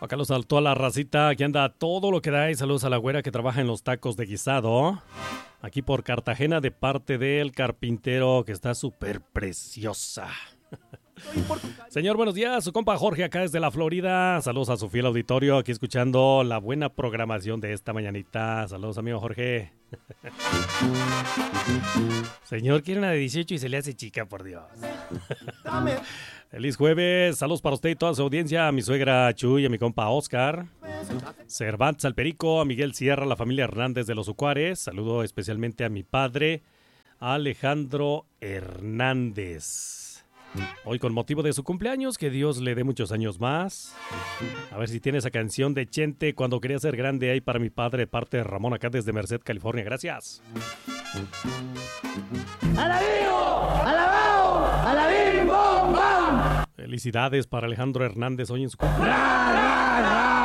Acá los saltó a la racita que anda todo lo que da y saludos a la güera que trabaja en los tacos de guisado. Aquí por Cartagena de parte del carpintero que está súper preciosa. Señor, buenos días. Su compa Jorge acá desde la Florida. Saludos a su fiel auditorio aquí escuchando la buena programación de esta mañanita. Saludos, amigo Jorge. Señor, quiere una de 18 y se le hace chica, por Dios. Feliz jueves. Saludos para usted y toda su audiencia. A mi suegra Chuy, a mi compa Oscar. Cervantes al Perico, a Miguel Sierra, a la familia Hernández de los Ucuares. Saludo especialmente a mi padre, Alejandro Hernández. Hoy con motivo de su cumpleaños, que Dios le dé muchos años más. A ver si tiene esa canción de Chente, Cuando quería ser grande, ahí para mi padre, de parte de Ramón, acá desde Merced, California. Gracias. ¡Alabío! ¡Alabao! ¡Alabim! ¡Bom! ¡Bam! Felicidades para Alejandro Hernández hoy en su cumpleaños. ¡Ra, ra, ra!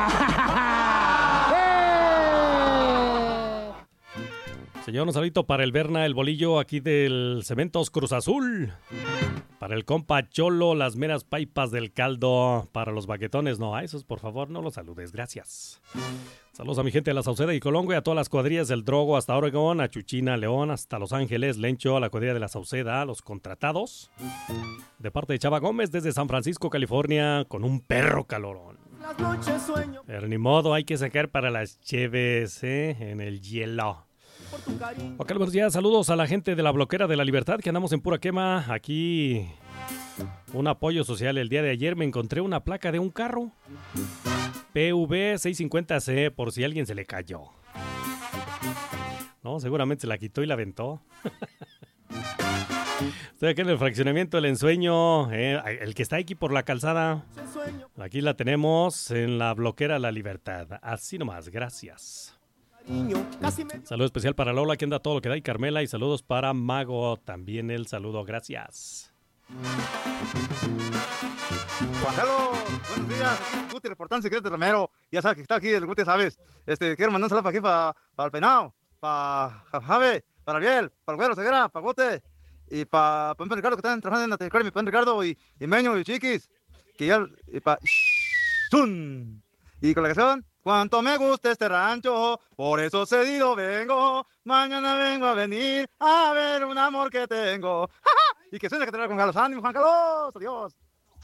Señor, un saludito para el Berna, el bolillo aquí del Cementos Cruz Azul. Para el compa Cholo, las meras paipas del caldo. Para los baquetones, no, a esos por favor no los saludes, gracias. Saludos a mi gente de la Sauceda y Colongo y a todas las cuadrillas del Drogo hasta Oregón, a Chuchina, León, hasta Los Ángeles, Lencho, a la cuadrilla de la Sauceda, a los contratados. De parte de Chava Gómez desde San Francisco, California, con un perro calorón. Pero ni modo, hay que sacar para las cheves, en el hielo. Ok, buenos días, saludos a la gente de la Bloquera de la Libertad que andamos en pura quema. Aquí un apoyo social. El día de ayer me encontré una placa de un carro PV 650C por si a alguien se le cayó. No, seguramente se la quitó y la aventó. Estoy aquí en el fraccionamiento del Ensueño, el que está aquí por la calzada. Aquí la tenemos en la Bloquera de la Libertad. Así nomás, gracias. Saludo especial para Lola, que anda todo lo que da, y Carmela, y saludos para Mago, también el saludo, gracias. Juan Carlos, buenos días, Guti, reportando secreto de Romero, ya sabes que está aquí el Guti, sabes, quiero mandar un saludo para aquí, para el Penao, para Jave, para Ariel, para el Güero Ceguera, para Gote, y para mi Ricardo, que están trabajando en la televisión, mi pan Ricardo, y Meño, y Chiquis, que ya, y para Sun, y con la canción, cuánto me gusta este rancho, por eso cedido vengo, mañana vengo a venir a ver un amor que tengo. ¡Ja, ja! Y que suene que tener con Carlos. ¡Ánimo, Juan Carlos! ¡Adiós!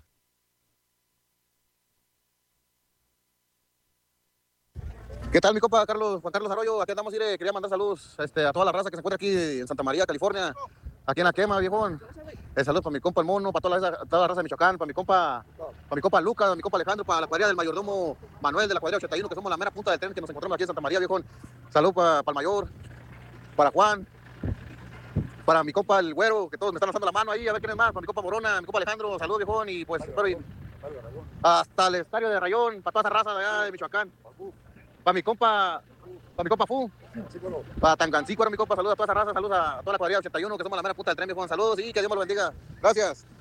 ¿Qué tal, mi compa Juan Carlos Arroyo? Aquí andamos, quería mandar saludos a toda la raza que se encuentra aquí en Santa María, California, aquí en la quema, viejón. Saludos para mi compa el Mono, para toda la raza de Michoacán, para mi compa Lucas, para mi compa Alejandro, para la cuadrilla del mayordomo Manuel de la cuadrilla 81, que somos la mera punta del tren que nos encontramos aquí en Santa María, viejón. Saludos para el mayor, para Juan, para mi compa el Güero, que todos me están lanzando la mano ahí, a ver quién es más, para mi compa Morona, mi compa Alejandro, saludos, viejón, y pues hasta el estadio de Rayón, para toda esa raza de allá de Michoacán. Para mi compa Fu, para Tangancico, mi compa, saludos a toda esa raza, saludos a toda la cuadrilla 81, que somos la mera punta del tren, viejón. Saludos y que Dios me lo bendiga. Gracias.